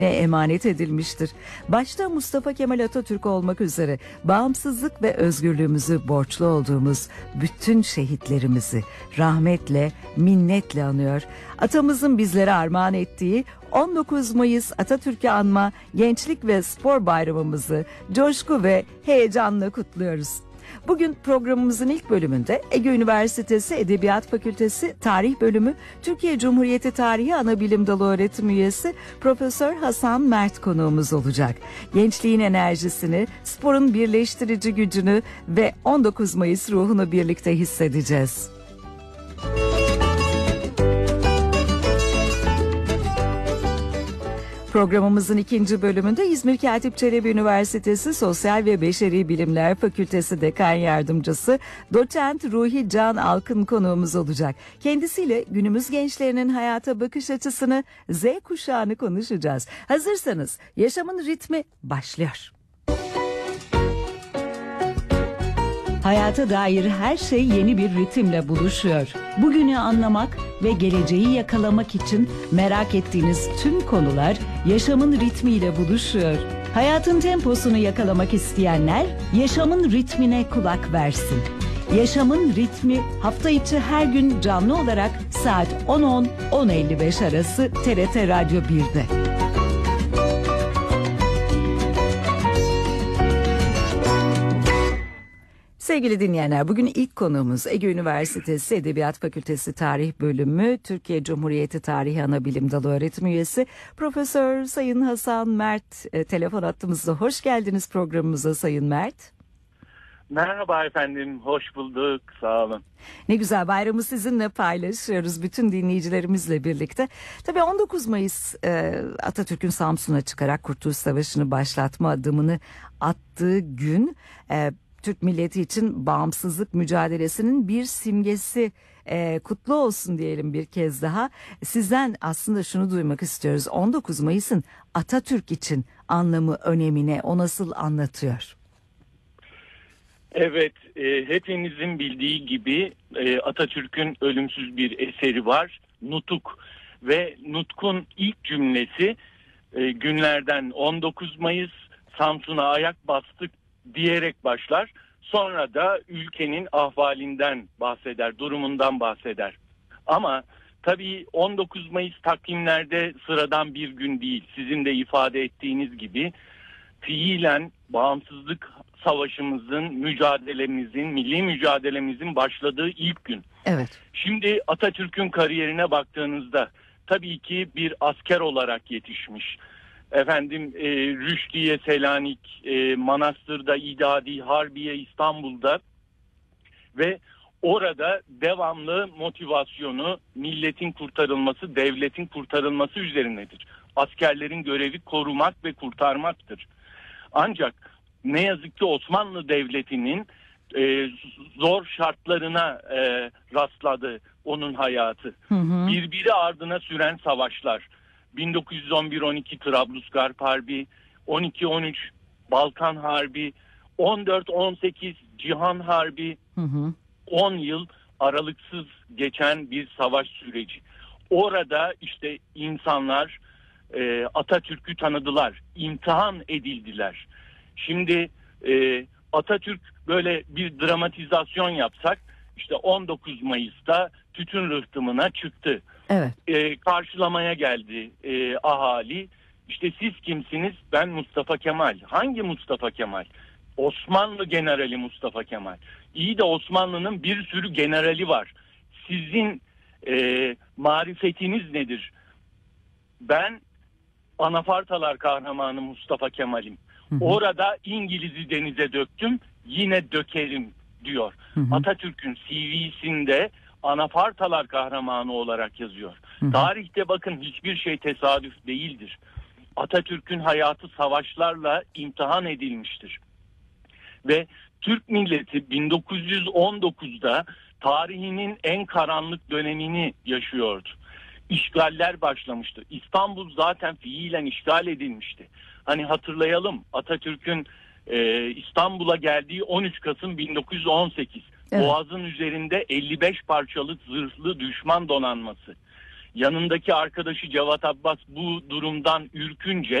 emanet edilmiştir. Başta Mustafa Kemal Atatürk olmak üzere bağımsızlık ve özgürlüğümüzü borçlu olduğumuz bütün şehitlerimizi rahmetle, minnetle anıyor. Atamızın bizlere armağan ettiği 19 Mayıs Atatürk'ü anma Gençlik ve Spor Bayramımızı coşku ve heyecanla kutluyoruz. Bugün programımızın ilk bölümünde Ege Üniversitesi Edebiyat Fakültesi Tarih Bölümü Türkiye Cumhuriyeti Tarihi Anabilim Dalı öğretim üyesi Profesör Hasan Mert konuğumuz olacak. Gençliğin enerjisini, sporun birleştirici gücünü ve 19 Mayıs ruhunu birlikte hissedeceğiz. Programımızın ikinci bölümünde İzmir Katip Çelebi Üniversitesi Sosyal ve Beşeri Bilimler Fakültesi Dekan Yardımcısı Doçent Ruhi Can Alkın konuğumuz olacak. Kendisiyle günümüz gençlerinin hayata bakış açısını, Z kuşağını konuşacağız. Hazırsanız yaşamın ritmi başlıyor. Hayata dair her şey yeni bir ritimle buluşuyor. Bugünü anlamak ve geleceği yakalamak için merak ettiğiniz tüm konular yaşamın ritmiyle buluşuyor. Hayatın temposunu yakalamak isteyenler yaşamın ritmine kulak versin. Yaşamın ritmi hafta içi her gün canlı olarak saat 10.10-10.55 arası TRT Radyo 1'de. Sevgili dinleyenler, bugün ilk konuğumuz Ege Üniversitesi Edebiyat Fakültesi Tarih Bölümü Türkiye Cumhuriyeti Tarihi Anabilim Dalı öğretim üyesi Profesör Sayın Hasan Mert telefon hattımızda. Hoş geldiniz programımıza Sayın Mert. Merhaba efendim, hoş bulduk, sağ olun. Ne güzel, bayramı sizinle paylaşıyoruz bütün dinleyicilerimizle birlikte. Tabii 19 Mayıs Atatürk'ün Samsun'a çıkarak Kurtuluş Savaşı'nı başlatma adımını attığı gün... Türk milleti için bağımsızlık mücadelesinin bir simgesi, kutlu olsun diyelim bir kez daha. Sizden aslında şunu duymak istiyoruz. 19 Mayıs'ın Atatürk için anlamı, önemine o nasıl anlatıyor? Evet, hepinizin bildiği gibi Atatürk'ün ölümsüz bir eseri var, Nutuk. Ve Nutuk'un ilk cümlesi günlerden 19 Mayıs Samsun'a ayak bastık diyerek başlar. Sonra da ülkenin ahvalinden bahseder, durumundan bahseder. Ama tabii 19 Mayıs takvimlerde sıradan bir gün değil. Sizin de ifade ettiğiniz gibi fiilen bağımsızlık savaşımızın, mücadelemizin, milli mücadelemizin başladığı ilk gün. Evet. Şimdi Atatürk'ün kariyerine baktığınızda tabii ki bir asker olarak yetişmiş. Efendim Rüşdiye, Selanik, Manastır'da, İdadi, Harbiye, İstanbul'da ve orada devamlı motivasyonu milletin kurtarılması, devletin kurtarılması üzerinedir. Askerlerin görevi korumak ve kurtarmaktır. Ancak ne yazık ki Osmanlı Devleti'nin zor şartlarına rastladı onun hayatı. Hı hı. Birbiri ardına süren savaşlar. 1911-12 Trablusgarp Harbi, 12-13 Balkan Harbi, 14-18 Cihan Harbi, 10 yıl aralıksız geçen bir savaş süreci. Orada işte insanlar Atatürk'ü tanıdılar, imtihan edildiler. Şimdi Atatürk böyle bir dramatizasyon yapsak, işte 19 Mayıs'ta tütün rıhtımına çıktı. Evet. Karşılamaya geldi ahali. İşte siz kimsiniz? Ben Mustafa Kemal. Hangi Mustafa Kemal? Osmanlı generali Mustafa Kemal. İyi de Osmanlı'nın bir sürü generali var. Sizin marifetiniz nedir? Ben Anafartalar kahramanı Mustafa Kemal'im. Hı hı. Orada İngiliz'i denize döktüm, yine dökerim diyor. Hı hı. Atatürk'ün CV'sinde Anafartalar kahramanı olarak yazıyor. Hı hı. Tarihte bakın hiçbir şey tesadüf değildir. Atatürk'ün hayatı savaşlarla imtihan edilmiştir. Ve Türk milleti 1919'da tarihinin en karanlık dönemini yaşıyordu. İşgaller başlamıştı. İstanbul zaten fiilen işgal edilmişti. Hani hatırlayalım, Atatürk'ün İstanbul'a geldiği 13 Kasım 1918. Evet. Boğaz'ın üzerinde 55 parçalık zırhlı düşman donanması. Yanındaki arkadaşı Cevat Abbas bu durumdan ürkünce